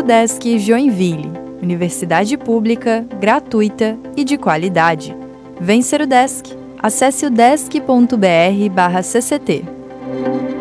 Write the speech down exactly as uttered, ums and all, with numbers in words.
UDESC Joinville, universidade pública, gratuita e de qualidade. Vem ser UDESC. Acesse udesc ponto br barra cct.